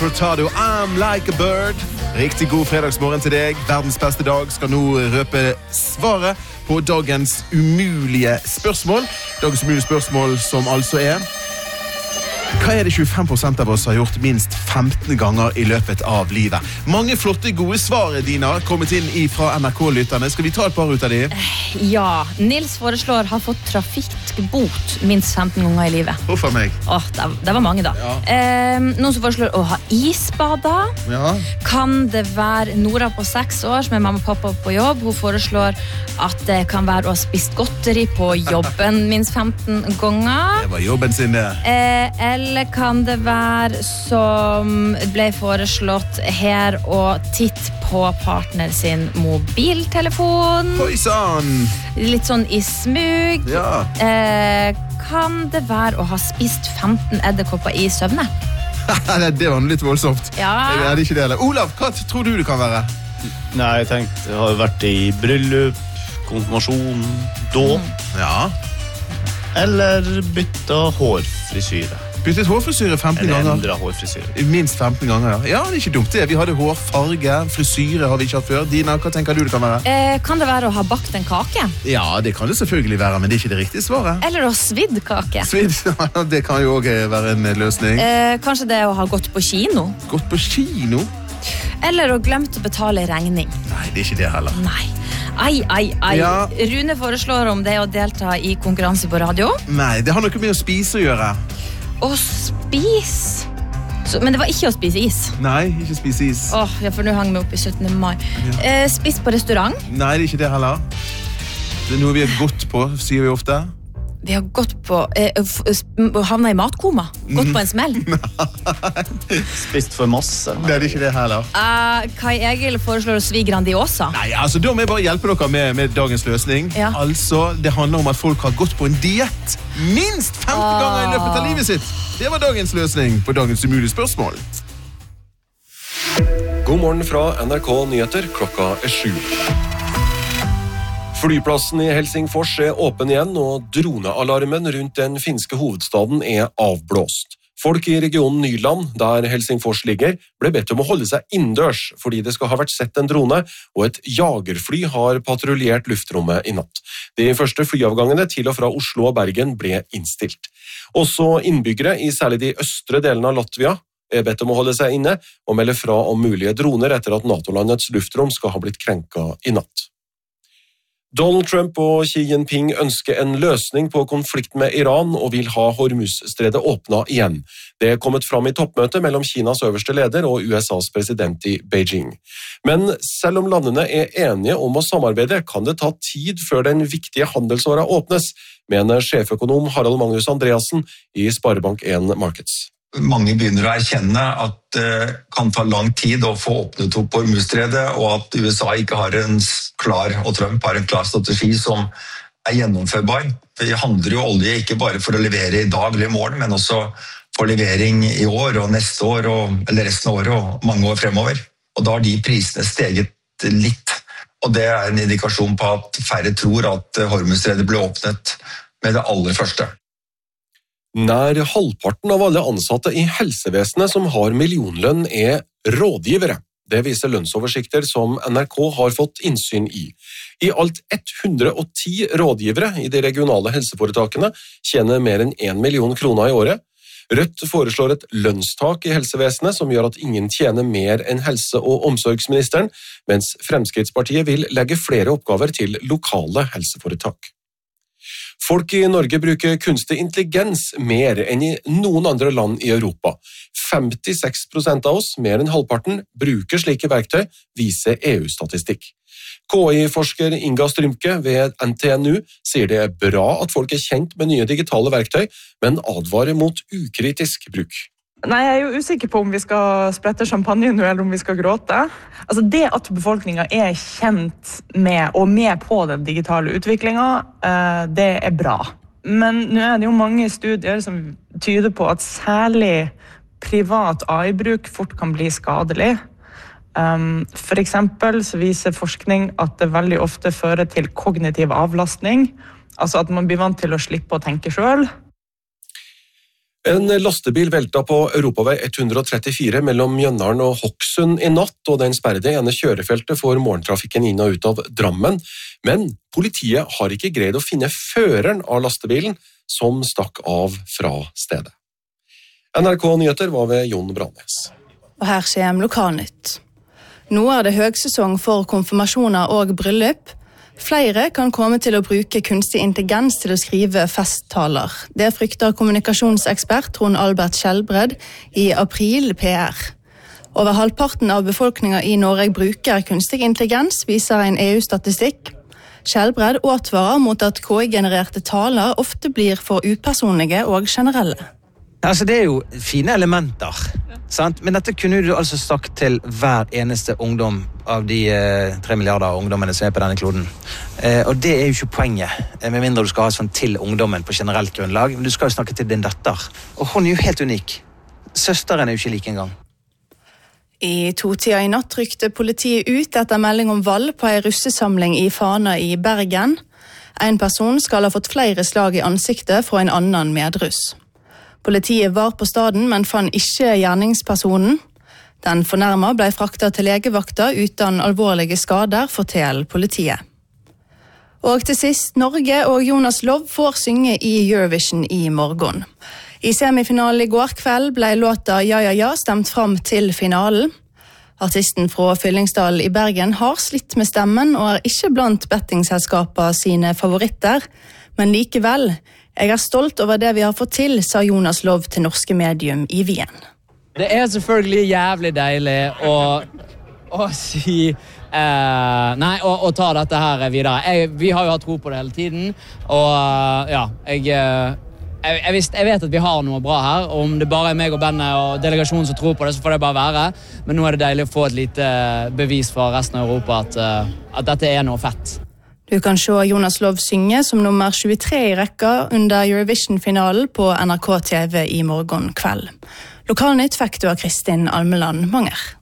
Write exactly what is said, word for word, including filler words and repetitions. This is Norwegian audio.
Furtado, I'm like a bird. Riktig god fredagsmorgen til deg. Verdens beste dag skal nå røpe svaret på dagens umulige spørsmål. Dagens umulige spørsmål som altså er: hva er det tjuefem prosent av oss har gjort minst femten ganger i løpet av livet? Mange flotte, gode svar, Dina, kommet inn fra N R K-lytterne. Skal vi ta et par ut av de? Ja, Nils foreslår har fått trafikkbot minst femten ganger i livet. Hvorfor meg? Åh, det, det var mange da. Ja. Eh, noen som foreslår å ha isbada. Ja. Kan det være Nora på seks år som er mamma og pappa på jobb? Hun foreslår at det kan være å ha spist godteri på jobben minst femten ganger. Det var jobben sin, det. Eh, eller kan det være som ble foreslått her å titte på partner sin mobiltelefon? Oi sann! Litt sånn i smug. Ja. Eh, kan det være å ha spist femten edderkopper i søvne? Det var litt voldsomt. Ja. Er det ikke det, eller? Olav, hva tror du det kan være? Nei, jeg tenkte, jeg har vært i bryllup, konfirmasjon, dåp, Ja. eller bytta hårfrisyre. Byttet hårfrisyre femten Eller ganger. endret hårfrisyre. Minst femten ganger, ja. Ja, det er ikke dumt det. Vi hadde hårfarge, frisyre har vi ikke hatt før. Dina, hva tenker du det kan være? Eh, kan det være å ha bakt en kake? Ja, det kan det selvfølgelig være, men det er ikke det riktige svaret. Eller å ha svidd kake? Svidd, det kan jo også være en løsning. Eh, kanskje det å ha gått på kino? Gått på kino? Eller å glemt å betale regning? Nei, det er ikke det heller. Nei. Ai, ai, ai. Ja. Rune foreslår om det å delta i konkurranse på radio. Nei, det har noe med å spise å gjøre. Å spise. Så, men det var ikke å spise is. Nei, ikke spise is. Åh, ja, for nå hang vi opp i syttende mai. Eh, spis på restaurant. Nei, det er ikke det heller. Det er noe vi har gått på, sier vi ofte. Vi har gått på eh, f- sp- havnet i matkoma. Gått på en smell. Spist for masse. Det er ikke det heller. Eh, Kai Egil foreslår å svi Grandiosa. Nei, altså, da må jeg bare hjelpe dere med, med dagens løsning. Ja. Altså, det handler om at folk har gått på en diett minst femten Ah. ganger i løpet av livet sitt. Det var dagens løsning på dagens umulige spørsmål. God morgen fra N R K Nyheter, klokka er sju. Flyplassen i Helsingfors er åpen igjen, og dronealarmen rundt den finske hovedstaden er avblåst. Folk i regionen Nyland, der Helsingfors ligger, ble bedt om å holde seg innendørs, fordi det skal ha vært sett en drone, og et jagerfly har patruljert luftrommet i natt. De første flyavgangene til og fra Oslo og Bergen ble innstilt. Også innbyggere i særlig de østre delene av Latvia er bedt om å holde seg inne, og melde fra om mulige droner etter at NATO-landets luftrom skal ha blitt krenka i natt. Donald Trump og Xi Jinping ønsker en løsning på konflikten med Iran og vil ha Hormuz-stredet åpna igjen. Det er kommet fram i toppmøtet mellom Kinas øverste leder og U S A's president i Beijing. Men selv om landene er enige om å samarbeide, kan det ta tid før den viktige handelsåra åpnes, mener sjeføkonom Harald Magnus Andreassen i Sparebank en Markets. Mange begynner å erkjenne at det kan ta lang tid å få åpnet opp Hormuz-stredet, og at U S A ikke har en klar, og Trump har en klar strategi som er gjennomførbar. Det handler jo olje ikke bare for å levere i dag eller i morgen, men også for levering i år og neste år, og, eller resten av året og mange år fremover. Og da har de prisene steget litt, og det er en indikasjon på at færre tror at Hormuz-stredet ble åpnet med det aller første. Nær halvparten av alle ansatte i helsevesenet som har millionlønn er rådgivere. Det viser lønnsoversikter som N R K har fått innsyn i. I alt hundre og ti rådgivere i de regionale helseforetakene tjener mer enn en million kroner i året. Rødt foreslår et lønnstak i helsevesenet som gjør at ingen tjener mer enn helse- og omsorgsministeren, mens Fremskrittspartiet vil legge flere oppgaver til lokale helseforetak. Folk i Norge bruker kunstig intelligens mer enn i noen andre land i Europa. femtiseks prosent av oss, mer enn halvparten, bruker slike verktøy, viser E U-statistikk. K I-forsker Inga Strymke ved N T N U sier det er bra at folk er kjent med nye digitale verktøy, men advarer mot ukritisk bruk. Nei, jeg er jo usikker på om vi skal sprette champagne nå, eller om vi skal gråte. Altså, det at befolkningen er kjent med og med på den digitale utviklingen, det er bra. Men nå er det jo mange studier som tyder på at særlig privat A I-bruk fort kan bli skadelig. For eksempel så viser forskning at det veldig ofte fører til kognitiv avlastning, altså at man blir vant til å slippe å tenke selv. En lastebil velta på Europavei ett hundre trettifire mellom Mjøndalen og Hokksund i natt, og den sperrede ene kjørefeltet for morgentrafikken inn og ut av Drammen. Men politiet har ikke greid å finne føreren av lastebilen som stakk av fra stedet. N R K Nyheter var ved Jon Brannes. Og her kommer Lokalnytt. Nå er det høgsesong for konfirmasjoner og bryllup. Flere kan komme til å bruke kunstig intelligens til å skrive festtaler. Det frykter kommunikasjonsekspert Trond Albert Skjelbred i April P R. Over halvparten av befolkningen i Norge bruker kunstig intelligens, viser en E U-statistikk. Skjelbred advarer mot at K I-genererte taler ofte blir for upersonlige og generelle. Altså, det er jo fine elementer, sant? Men dette kunne du altså sagt til hver eneste ungdom av de eh, tre milliarder ungdommene som er på denne kloden. Eh, og det er jo ikke poenget, eh, med mindre du skal ha sånn til ungdommen på generelt grunnlag. Men du skal jo snakke til din datter, og hun er jo helt unik. Søsteren er jo ikke like engang. I to-tida i natt rykte politiet ut etter melding om vold på en russesamling i Fana i Bergen. En person skal ha fått flere slag i ansiktet fra en annen medruss. Politiet var på staden, men fann ikke gjerningspersonen. Den fornærmet ble fraktet til legevakta uten alvorlige skader, forteller politiet. Og til sist, Norge og Jonas Love får synge i Eurovision i morgen. I semifinalen i går kveld ble låta Ja, ja, ja stemt fram til finalen. Artisten fra Fyllingsdal i Bergen har slitt med stemmen og er ikke blant bettingselskapene sine favoritter, men likevel, jeg er stolt over det vi har fått til, sa Jonas Love til norske medium i Wien. Det er selvfølgelig jævlig deilig å, å si eh, nei, å, å ta dette her videre. Jeg, vi har jo hatt tro på det hele tiden, og ja, jeg, jeg, jeg, visst, jeg vet at vi har noe bra her. Om det bare er meg og bandet og delegasjonen som tror på det, så får det bare være. Men nå er det deilig å få et lite bevis fra resten av Europa at, at dette er noe fett. Du kan se Jonas Love synge som nummer tjuetre i rekka under Eurovision-finalen på N R K T V i morgen kveld. Lokalnytt fikk du av Kristin Almeland Manger.